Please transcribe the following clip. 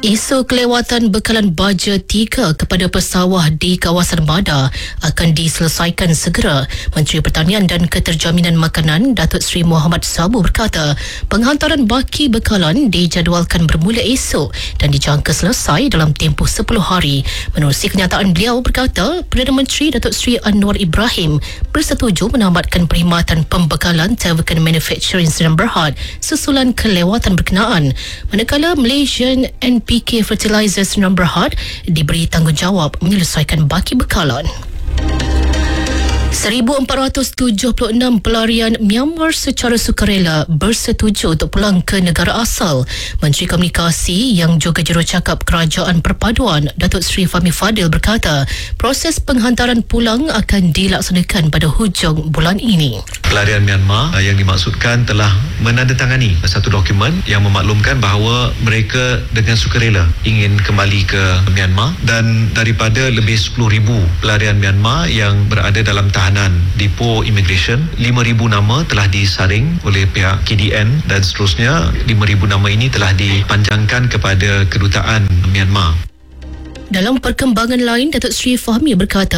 Isu kelewatan bekalan baja 3 kepada pesawah di kawasan Bada akan diselesaikan segera. Menteri Pertanian dan Keterjaminan Makanan Datuk Seri Muhammad Sabu berkata, penghantaran baki bekalan dijadualkan bermula esok dan dijangka selesai dalam tempoh 10 hari. Menerusi kenyataan beliau berkata, Perdana Menteri Datuk Seri Anwar Ibrahim bersetuju menamatkan perkhidmatan pembekalan Tavern Manufacturing Sdn Bhd susulan kelewatan berkenaan. Manakala Malaysian NPK Fertilizer Sdn Bhd diberi tanggungjawab menyelesaikan baki bekalan. 1,476 pelarian Myanmar secara sukarela bersetuju untuk pulang ke negara asal. Menteri Komunikasi yang juga jurucakap Kerajaan Perpaduan Datuk Seri Fahmi Fadil berkata, proses penghantaran pulang akan dilaksanakan pada hujung bulan ini. Pelarian Myanmar yang dimaksudkan telah menandatangani satu dokumen yang memaklumkan bahawa mereka dengan sukarela ingin kembali ke Myanmar, dan daripada lebih 10,000 pelarian Myanmar yang berada dalam tahanan Depo Immigration, 5,000 nama telah disaring oleh pihak KDN dan seterusnya 5,000 nama ini telah dipanjangkan kepada kedutaan Myanmar. Dalam perkembangan lain, Datuk Seri Fahmi berkata